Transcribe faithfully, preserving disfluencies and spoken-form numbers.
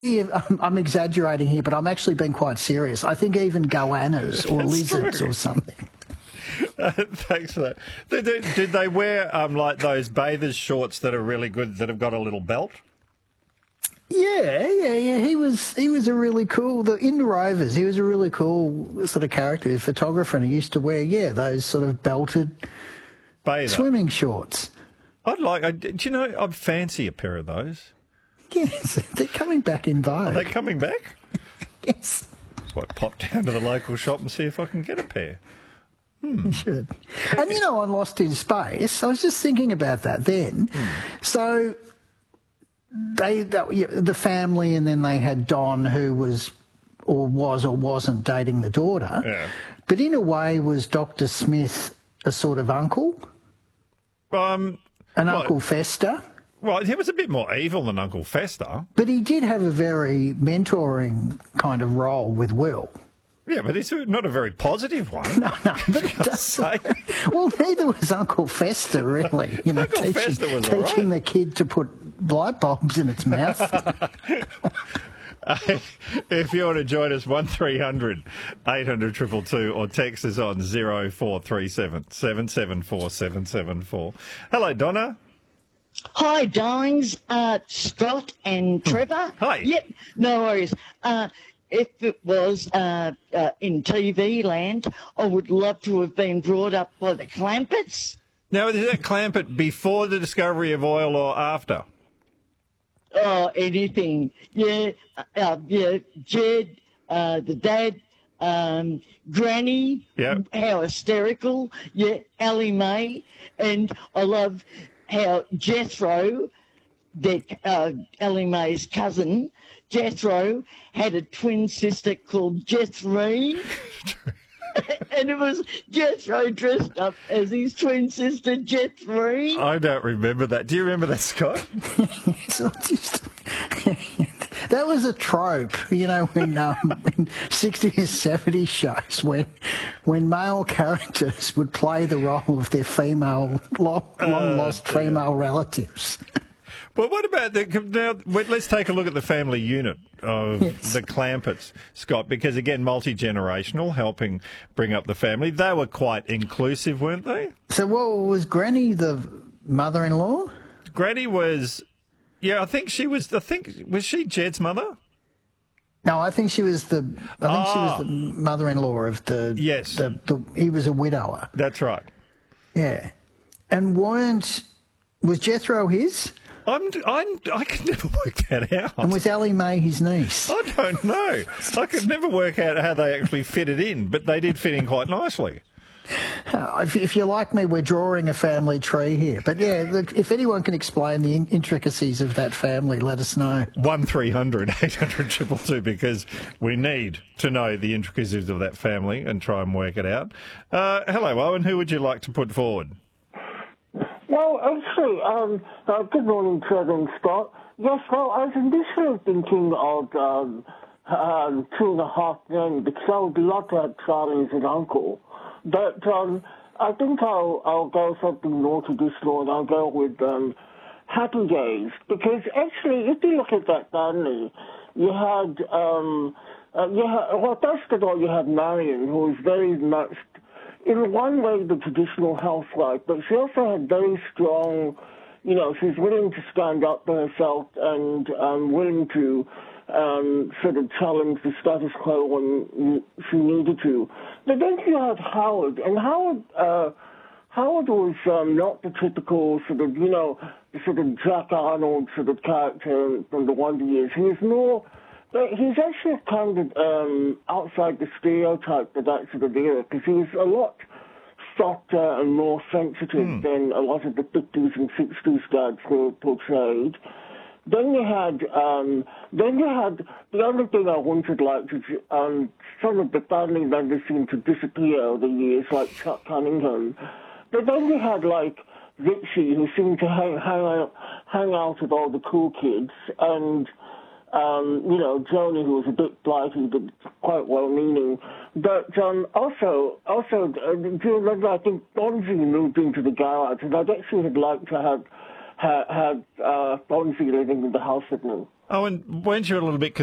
Yeah, I'm, I'm exaggerating here, but I'm actually being quite serious. I think even goannas or lizards true. or something. Uh, thanks for that. Did, did, did they wear um, like those bathers shorts that are really good that have got a little belt? Yeah, yeah, yeah. He was he was a really cool the in the Rovers. He was a really cool sort of character, photographer, and he used to wear yeah those sort of belted Bather. swimming shorts. I'd like. I, do you know? I'd fancy a pair of those. Yes, they're coming back in vogue. Are they coming back? Yes, So I pop down to the local shop and see if I can get a pair. Hmm. you should. And you know, on Lost in Space, I was just thinking about that then. Hmm. So they that, yeah, the family, and then they had Don, who was or was or wasn't dating the daughter. Yeah. But in a way, was Doctor Smith a sort of uncle? Um. An well, Uncle Fester? Well, he was a bit more evil than Uncle Fester. But he did have a very mentoring kind of role with Will. Yeah, but it's not a very positive one. No, no, but it does say. Well, neither was Uncle Fester, really. You know, Uncle teaching, Fester was all teaching right. the kid to put light bulbs in its mouth. If you want to join us, one three hundred eight hundred two two two or text us on zero four three seven seven seven four seven seven four. Hello, Donna. Hi, darlings, uh, Scott and Trevor. Hi. Yep, no worries. Uh, if it was uh, uh, in T V land, I would love to have been brought up by the Clampets. Now, is that Clampett before the discovery of oil or after? Oh, anything. Yeah, uh, yeah, Jed, uh, the dad, um, Granny, Yep. how hysterical. Yeah, Ellie Mae. And I love how Jethro, that uh, Ellie Mae's cousin, Jethro, had a twin sister called Jethreen. And it was Jethro dressed up as his twin sister, Jethreen. I don't remember that. Do you remember that, Scott? So just, that was a trope, you know, in, um, in sixties, seventies shows when when male characters would play the role of their female, long, long lost Uh, female relatives. But what about the... Now, wait, let's take a look at the family unit of Yes. the Clampetts, Scott, because, again, multi-generational, helping bring up the family. They were quite inclusive, weren't they? So, what was Granny the mother-in-law? Granny was... Yeah, I think she was... I think... Was she Jed's mother? No, I think she was the. I think she was Ah. the mother-in-law of the. Yes. The, the, he was a widower. That's right. Yeah, and weren't was Jethro his? I'm, I'm, I could never work that out. And was Ellie Mae his niece? I don't know. I could never work out how they actually fitted in, but they did fit in quite nicely. Uh, if, if you're like me, we're drawing a family tree here. But yeah, look, if anyone can explain the in- intricacies of that family, let us know. one three hundred eight hundred two two two because we need to know the intricacies of that family and try and work it out. Uh, hello, Owen. Who would you like to put forward? Well, actually, um, uh, good morning, Trevor and Scott. Yes, well, I was initially thinking of um, um, Two and a Half Men because I would love to have Charlie as an uncle. But um, I think I'll, I'll go something more traditional and I'll go with um, Happy Days. Because actually, if you look at that family, you had, um, uh, you had well, first of all, you had Marion, who was very much in one way, the traditional housewife, but she also had very strong, you know, she's willing to stand up for herself and um, willing to um, sort of challenge the status quo when she needed to. But then you had Howard, and Howard, uh, Howard was um, not the typical sort of, you know, sort of Jack Arnold sort of character from the Wonder Years. He was more... But he's actually kind of um, outside the stereotype of that sort of era because he was a lot softer and more sensitive mm. than a lot of the fifties and sixties dads were portrayed. Then you had, um, then you had the other thing I wanted like is um, some of the family members seemed to disappear over the years, like Chuck Cunningham. But then you had like Richie, who seemed to hang, hang out, hang out with all the cool kids, and Um, you know, Joni, who was a bit flighty but quite well-meaning. But um, also, also, uh, do you remember, I think Bonzi moved into the garage, and I'd actually have liked to have ha- had uh, Bonzi living in the house with me. Oh, and weren't you a little bit